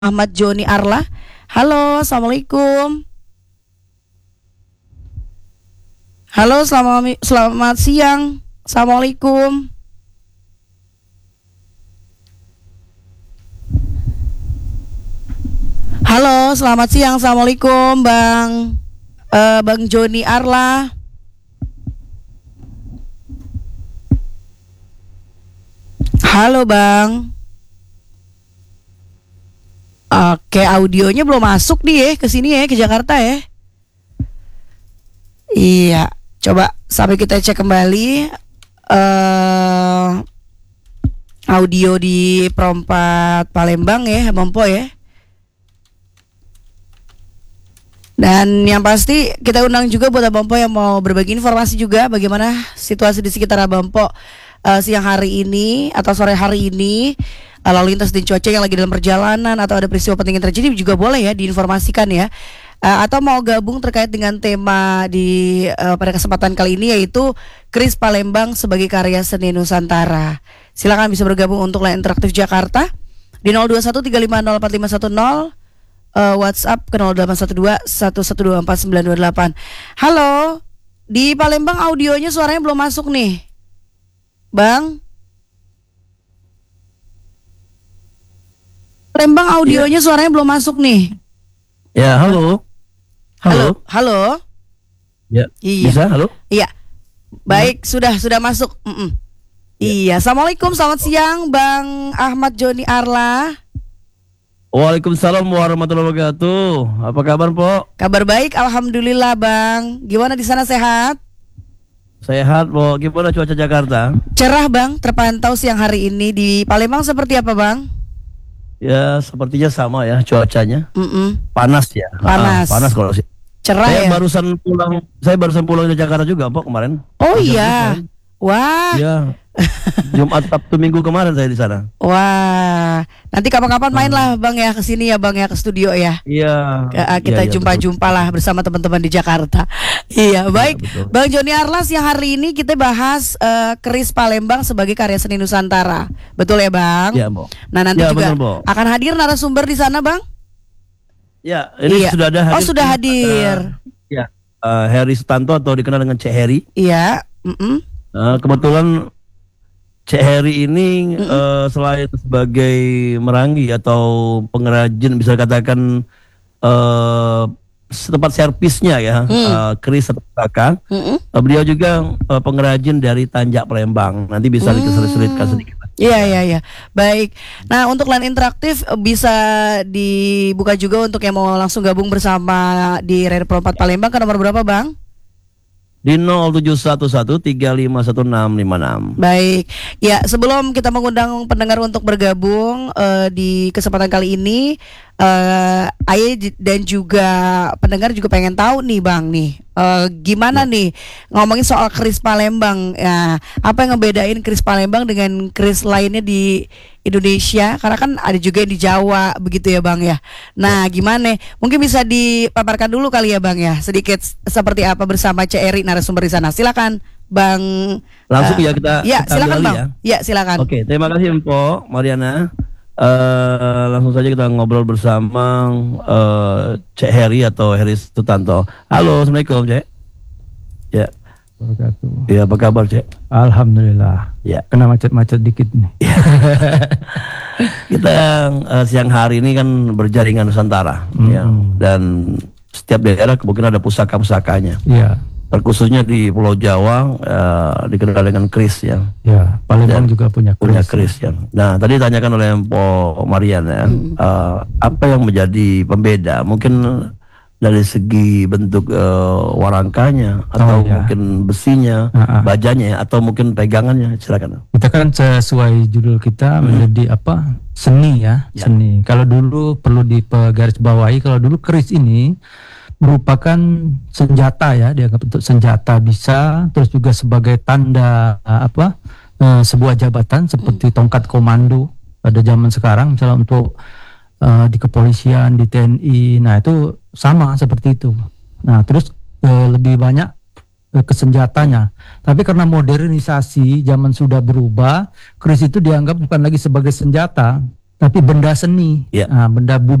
Ahmad Joni Arla. Halo, assalamualaikum. Halo, selamat siang. Assalamualaikum. Halo, selamat siang. Assalamualaikum, Bang Joni Arla. Halo, Bang. Oke, audionya belum masuk nih ya ke sini ya, ke Jakarta ya. Iya, coba sampai kita cek kembali audio di Perompak Palembang ya, Bompo ya. Dan yang pasti kita undang juga buat Abang Po yang mau berbagi informasi juga bagaimana situasi di sekitar Abang Po siang hari ini atau sore hari ini, lalu lintas dan cuaca yang lagi dalam perjalanan atau ada peristiwa penting yang terjadi juga boleh ya diinformasikan ya. Atau mau gabung terkait dengan tema di pada kesempatan kali ini yaitu Kris Palembang sebagai karya seni Nusantara. Silakan bisa bergabung untuk Line Interaktif Jakarta di 0213504510. WhatsApp ke 0812-1124-928. Halo, di Palembang audionya suaranya belum masuk nih, Bang. Palembang audionya suaranya belum masuk nih. Ya, halo. Halo. Ya, iya. Bisa, halo? Iya. Baik, sudah masuk. Iya, assalamualaikum, selamat siang, Bang Ahmad Joni Arla. Waalaikumsalam warahmatullahi wabarakatuh. Apa kabar, Po? Kabar baik, alhamdulillah, Bang. Gimana di sana, sehat? Sehat, Po. Gimana cuaca Jakarta? Cerah, Bang. Terpantau siang hari ini. Di Palembang seperti apa, Bang? Ya, sepertinya sama ya cuacanya. Panas ya. Panas. Panas kalau sih. Cerah ya. Saya barusan pulang dari Jakarta juga, Po, kemarin. Oh iya. Wah. Ya. Jumat, Sabtu, Minggu kemarin saya di sana. Wah. Nanti kapan-kapan main lah, Bang ya, ke sini ya, Bang ya, ke studio ya. Iya. Kita jumpa-jumpa lah bersama teman-teman di Jakarta. Iya, baik. Ya, Bang Joni Arla, yang hari ini kita bahas Kris Palembang sebagai karya seni Nusantara. Betul ya, Bang? Iya, Po. Nah, nanti ya, juga betul, akan hadir narasumber di sana, Bang? Ya, ini sudah ada hadir. Oh, sudah hadir. Ya, Heri Sutanto atau dikenal dengan Cek Heri. Iya. Kebetulan Cek Heri ini selain sebagai merangi atau pengrajin, bisa katakan tempat servisnya ya, keris atau belakang. Beliau juga pengrajin dari Tanjak Palembang. Nanti bisa diselitkan sedikit. Iya. Baik. Nah, untuk Line Interaktif bisa dibuka juga untuk yang mau langsung gabung bersama di Radio Perompak Palembang ke nomor berapa, Bang? Di 0711351656. Baik. Ya, sebelum kita mengundang pendengar untuk bergabung di kesempatan kali ini, Ayah dan juga pendengar juga pengen tahu nih, Bang nih. Gimana nih ngomongin soal Kris Palembang ya, apa yang ngebedain Kris Palembang dengan Kris lainnya di Indonesia, karena kan ada juga yang di Jawa begitu ya, Bang ya. Nah, gimana? Mungkin bisa dipaparkan dulu kali ya, Bang ya, sedikit seperti apa bersama Cek Eri narasumber di sana. Silakan, Bang. Langsung ya kita silakan, Bang. Ya, silakan. Oke, terima kasih Mpok Mariana. Langsung saja kita ngobrol bersama Cek Heri atau Heri Sutanto. Halo, assalamualaikum, Cek. Ya. Ya, apa kabar, Cek? Alhamdulillah. Ya. Kena macet-macet dikit nih. Kita siang hari ini kan berjaringan Nusantara, ya. Dan setiap daerah mungkin ada pusaka-pusakanya. Iya. Terkhususnya di Pulau Jawa dikenal dengan keris ya. Ya, Palembang juga punya keris ya. Nah, tadi ditanyakan oleh Mpok Marian ya, apa yang menjadi pembeda? Mungkin dari segi bentuk warangkanya atau mungkin besinya, bajanya atau mungkin pegangannya, silakan. Kita kan sesuai judul kita menjadi apa? Seni ya, seni. Kalau dulu perlu digarisbawahi, kalau dulu keris ini merupakan senjata ya, dianggap untuk senjata bisa, terus juga sebagai tanda sebuah jabatan seperti tongkat komando pada zaman sekarang, misalnya untuk di kepolisian, di TNI. Nah, itu sama seperti itu. Nah, terus lebih banyak ke senjatanya. Tapi karena modernisasi zaman sudah berubah, keris itu dianggap bukan lagi sebagai senjata, tapi benda seni, Ya. benda